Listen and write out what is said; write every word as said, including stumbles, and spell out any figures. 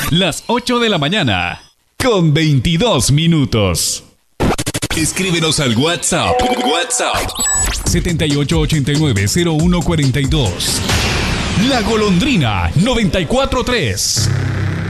Las ocho de la mañana, con veintidós minutos. Escríbenos al WhatsApp. WhatsApp. setenta y ocho ochenta y nueve cero uno cuarenta y dos. La Golondrina noventa y cuatro tres.